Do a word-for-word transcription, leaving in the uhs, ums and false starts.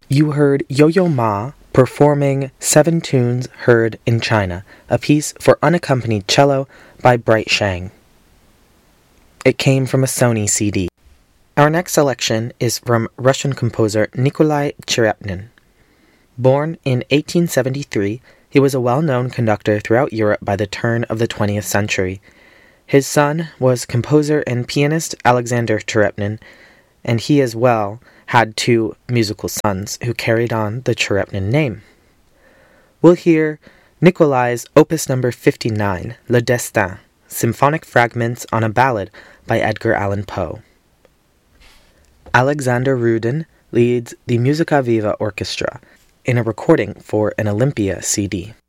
You heard Yo-Yo Ma performing Seven Tunes Heard in China, a piece for unaccompanied cello by Bright Shang. It came from a Sony C D. Our next selection is from Russian composer Nikolai Cherepnin. Born in eighteen seventy-three, he was a well-known conductor throughout Europe by the turn of the twentieth century. His son was composer and pianist Alexander Cherepnin, and he as well had two musical sons who carried on the Cherepnin name. We'll hear Nikolai's Opus number fifty-nine, Le Destin, symphonic fragments on a ballad by Edgar Allan Poe. Alexander Rudin leads the Musica Viva Orchestra in a recording for an Olympia C D.